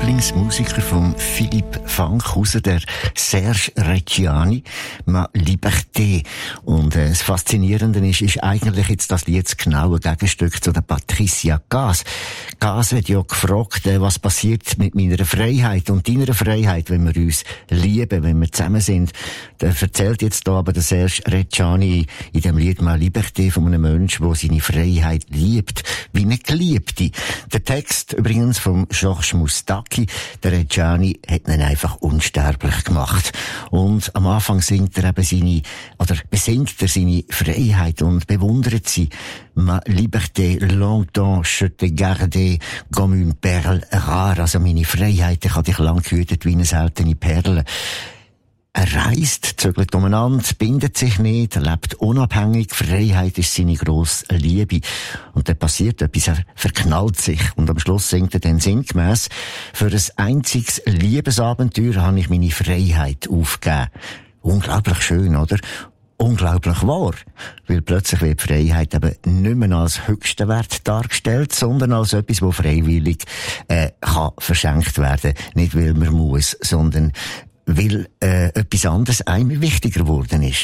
Lieblingsmusiker von Philippe Fankhauser, der Serge Reggiani, «Ma Liberté». Und das Faszinierende ist eigentlich jetzt das Lied das genaue Gegenstück zu der Patricia Cass. Cass hat ja gefragt, was passiert mit meiner Freiheit und deiner Freiheit, wenn wir uns lieben, wenn wir zusammen sind. Der erzählt jetzt da aber der Serge Reggiani in dem Lied «Ma Liberté» von einem Menschen, der seine Freiheit liebt, wie eine Geliebte. Der Text übrigens von Georges Moustaki, der Reggiani, hat ihn einfach unsterblich gemacht. Und am Anfang singt er eben besingt er seine Freiheit und bewundert sie. «Ma liberté, longtemps je te gardé comme une perle rare». Also meine Freiheit, ich habe dich lang gehütet wie eine seltene Perle. Er reist, zögert umeinander, bindet sich nicht, lebt unabhängig, Freiheit ist seine grosse Liebe. Und dann passiert etwas, er verknallt sich. Und am Schluss singt er dann sinngemäss: «Für ein einziges Liebesabenteuer habe ich meine Freiheit aufgegeben». Unglaublich schön, oder? Unglaublich wahr. Weil plötzlich wird die Freiheit eben nicht mehr als höchsten Wert dargestellt, sondern als etwas, das freiwillig kann verschenkt werden. Nicht weil man muss, sondern weil etwas anderes einem wichtiger geworden ist.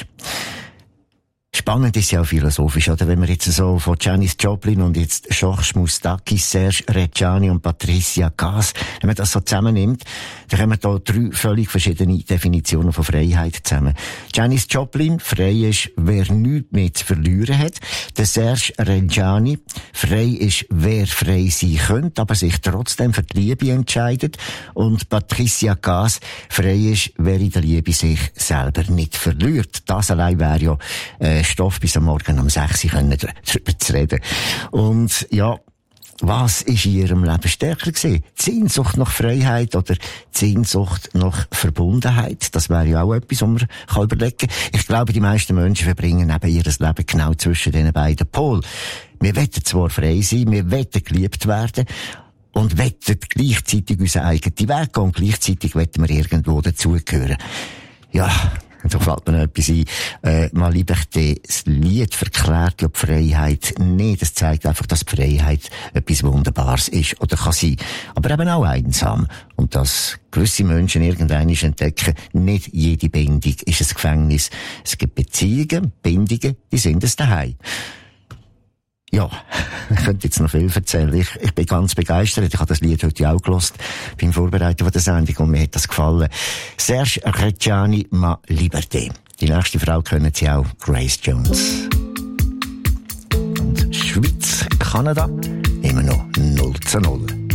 Spannend ist ja auch philosophisch, oder? Wenn man jetzt so von Janis Joplin und jetzt Georges Moustaki, Serge Reggiani und Patricia Cass, wenn man das so zusammennimmt, dann kommen da 3 völlig verschiedene Definitionen von Freiheit zusammen. Janis Joplin, frei ist, wer nichts mehr zu verlieren hat. Der Serge Reggiani, frei ist, wer frei sein könnte, aber sich trotzdem für die Liebe entscheidet. Und Patricia Cass, frei ist, wer in der Liebe sich selber nicht verliert. Das allein wäre ja Stoff bis am Morgen um 6 Uhr darüber zu reden. Und ja, was ist in ihrem Leben stärker gewesen? Die Sehnsucht nach Freiheit oder die Sehnsucht nach Verbundenheit? Das wäre ja auch etwas, was man überlegen kann. Ich glaube, die meisten Menschen verbringen eben ihr Leben genau zwischen diesen beiden Polen. Wir wollen zwar frei sein, wir wollen geliebt werden und wollen gleichzeitig unseren eigenen Weg gehen und gleichzeitig wollen wir irgendwo dazugehören. Ja, so fällt mir etwas ein. «Ma Liberté», das Lied verklärt ja die Freiheit nicht. Es zeigt einfach, dass die Freiheit etwas Wunderbares ist oder kann sein. Aber eben auch einsam. Und dass gewisse Menschen irgendwann entdecken, nicht jede Bindung ist ein Gefängnis. Es gibt Beziehungen, Bindungen, die sind es daheim. Ja, ich könnte jetzt noch viel erzählen. Ich bin ganz begeistert. Ich habe das Lied heute auch gehört beim Vorbereiten von der Sendung und mir hat das gefallen. Serge Reggiani, «Ma Liberté». Die nächste Frau kennen Sie auch, Grace Jones. Und Schweiz, Kanada, immer noch 0:0.